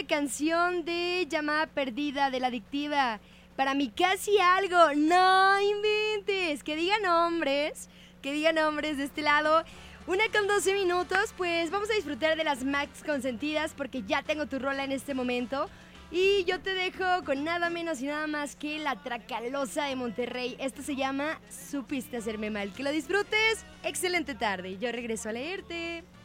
canción de Llamada Perdida de La Adictiva. Para mí casi algo, no inventes. Que digan nombres de este lado. 1:12, pues vamos a disfrutar de las Max consentidas porque ya tengo tu rola en este momento. Y yo te dejo con nada menos y nada más que la Tracalosa de Monterrey. Esto se llama Supiste Hacerme Mal. Que lo disfrutes. Excelente tarde. Yo regreso a leerte.